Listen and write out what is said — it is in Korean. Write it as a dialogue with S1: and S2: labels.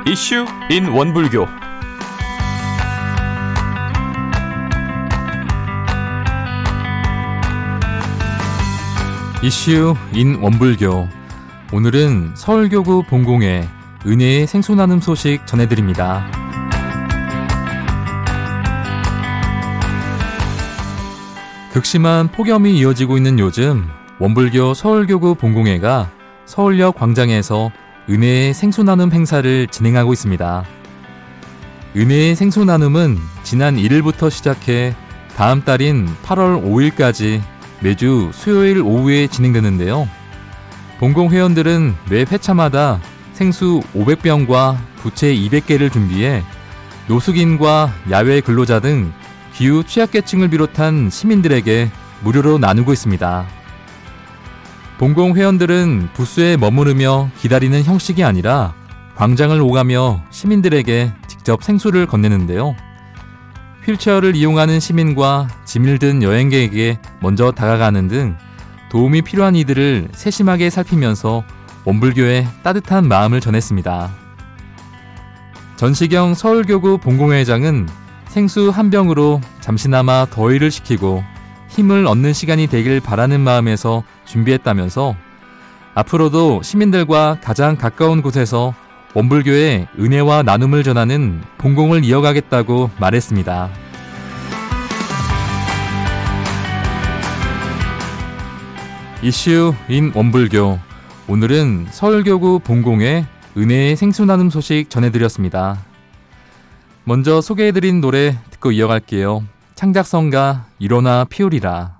S1: 이슈 인 원불교. 이슈 인 원불교. 오늘은 서울교구 본공회 은혜의 생수나눔 소식 전해드립니다. 극심한 폭염이 이어지고 있는 요즘 원불교 서울교구 본공회가 서울역 광장에서 은혜의 생수나눔 행사를 진행하고 있습니다. 은혜의 생수나눔은 지난 1일부터 시작해 다음 달인 8월 5일까지 매주 수요일 오후에 진행되는데요. 본공 회원들은 매 회차마다 생수 500병과 부채 200개를 준비해 노숙인과 야외 근로자 등 기후 취약계층을 비롯한 시민들에게 무료로 나누고 있습니다. 본공 회원들은 부스에 머무르며 기다리는 형식이 아니라 광장을 오가며 시민들에게 직접 생수를 건네는데요. 휠체어를 이용하는 시민과 짐을 든 여행객에게 먼저 다가가는 등 도움이 필요한 이들을 세심하게 살피면서 원불교의 따뜻한 마음을 전했습니다. 전시경 서울교구 본공회장은 생수 한 병으로 잠시나마 더위를 식히고 힘을 얻는 시간이 되길 바라는 마음에서 준비했다면서 앞으로도 시민들과 가장 가까운 곳에서 원불교의 은혜와 나눔을 전하는 본공을 이어가겠다고 말했습니다. 이슈 인 원불교. 오늘은 서울교구 본공회 은혜의 생수나눔 소식 전해드렸습니다. 먼저 소개해드린 노래 듣고 이어갈게요. 창작성가 일어나 피우리라.